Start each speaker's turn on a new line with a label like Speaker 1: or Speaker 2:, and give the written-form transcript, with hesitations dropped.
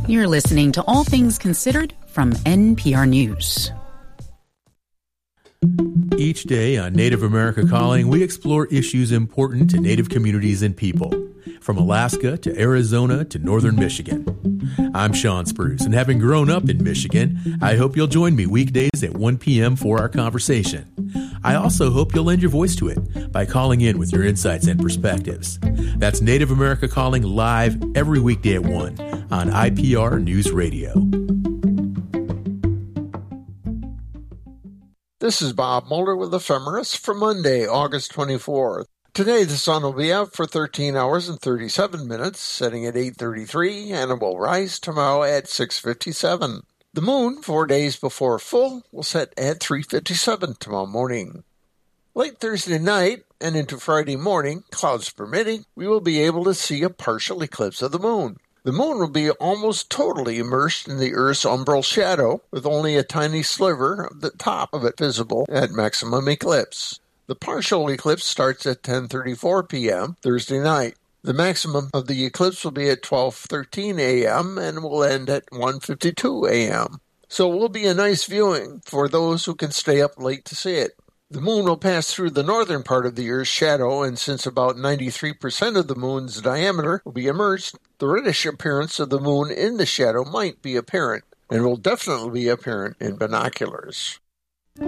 Speaker 1: You're listening to All Things Considered from NPR News.
Speaker 2: Each day on Native America Calling, we explore issues important to Native communities and people, from Alaska to Arizona to northern Michigan. I'm Sean Spruce, and having grown up in Michigan, I hope you'll join me weekdays at 1 p.m. for our conversation. I also hope you'll lend your voice to it by calling in with your insights and perspectives. That's Native America Calling live every weekday at 1 on IPR News Radio.
Speaker 3: This is Bob Mulder with Ephemeris for Monday, August 24th. Today the sun will be out for 13 hours and 37 minutes, setting at 8:33, and it will rise tomorrow at 6:57. The moon, 4 days before full, will set at 3:57 tomorrow morning. Late Thursday night and into Friday morning, clouds permitting, we will be able to see a partial eclipse of the moon. The moon will be almost totally immersed in the Earth's umbral shadow, with only a tiny sliver of the top of it visible at maximum eclipse. The partial eclipse starts at 10:34 p.m. Thursday night. The maximum of the eclipse will be at 12:13 a.m. and will end at 1:52 a.m. So it will be a nice viewing for those who can stay up late to see it. The moon will pass through the northern part of the Earth's shadow, and since about 93% of the moon's diameter will be immersed, the reddish appearance of the moon in the shadow might be apparent, and will definitely be apparent in binoculars.